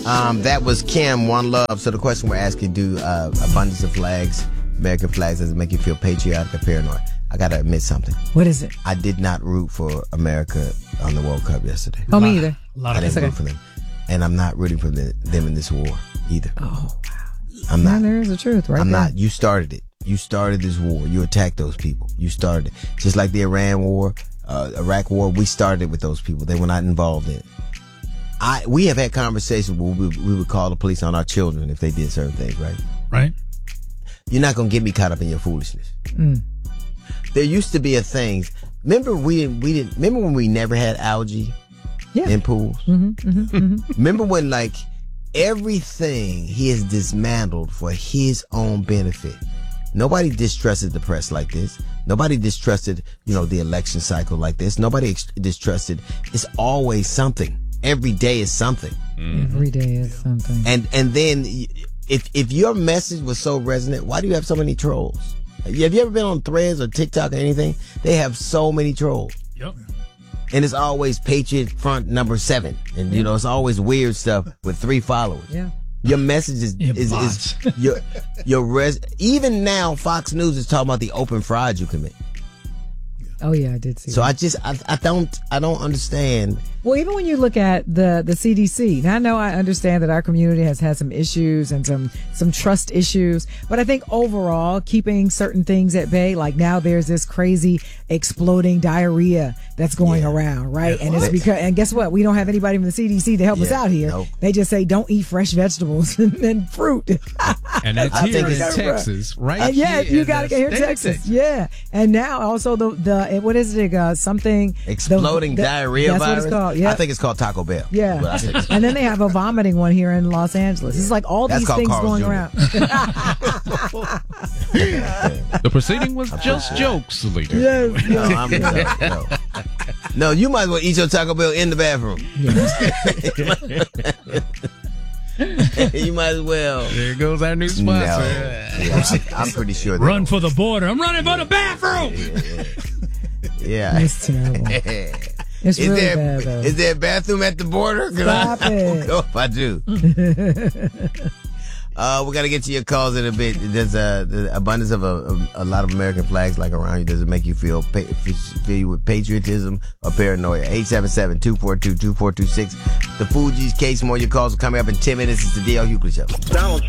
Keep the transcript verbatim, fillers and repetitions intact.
Um, that was Kim, One Love. So the question we're asking, do uh, abundance of flags, American flags, does it make you feel patriotic or paranoid? I got to admit something. What is it? I did not root for America on the World Cup yesterday. Oh, me either. A lot I of didn't okay. root for them. And I'm not rooting for the, them in this war either. Oh, wow. I'm not. Man, there is the truth, right I'm there. not. You started it. You started this war. You attacked those people. You started it. Just like the Iran war, uh, Iraq war, we started it with those people. They were not involved in it. I, we have had conversations where we, we would call the police on our children if they did certain things, right? Right. You're not going to get me caught up in your foolishness. Mm. There used to be a thing. Remember we didn't, we didn't, remember when we never had algae Yeah. in pools? Mm-hmm, mm-hmm, mm-hmm. Remember when like everything he has dismantled for his own benefit? Nobody distrusted the press like this. Nobody distrusted, you know, the election cycle like this. Nobody ex- distrusted. It's always something. Every day is something. Every day is something. And and then if if your message was so resonant, why do you have so many trolls? Have you ever been on Threads or TikTok or anything? They have so many trolls. Yep. And it's always Patriot Front number seven. And, you know, it's always weird stuff with three followers. Yeah. Your message is, Yeah, is, is your, your res, even now Fox News is talking about the open fraud you commit. Oh, yeah, I did see So that. I just, I, I don't, I don't understand. Well, even when you look at the, the C D C, now I know I understand that our community has had some issues and some, some trust issues, but I think overall keeping certain things at bay, like now there's this crazy exploding diarrhea that's going Yeah. around, right? Yeah. And it's What? because, and guess what? We don't have anybody from the C D C to help us Yeah, out here. nope. They just say don't eat fresh vegetables and fruit. And that's I here think in it's- Texas, right? And yeah, here you in got to the get here, state of Texas. Yeah, and now also the the what is it? Uh, something Exploding the, the, diarrhea That's virus. what it's called. Yeah, I think it's called Taco Bell. yeah. Well, I think it's- And then they have a vomiting one here in Los Angeles. It's like all That's these called things Carl's going Junior around. The proceeding was just jokes, leader. Yes, No, yes. I'm, no, no. No, you might as well eat your Taco Bell in the bathroom. You might as well. There goes our new No. sponsor. Yeah, I, I'm pretty sure. they Run don't. for the border. I'm running for the bathroom. Yeah. It's terrible. It's Is really there, bad, though. is there a bathroom at the border? 'Cause Stop I, it. Go if I do. uh, we got to get to your calls in a bit. There's a the abundance of a, a, a lot of American flags like around you. Does it make you feel pa- feel you with patriotism or paranoia? eight seven seven, two four two, two four two six. The Fugees, Case More. Your calls are coming up in ten minutes. It's the D L Hughley Show. Donald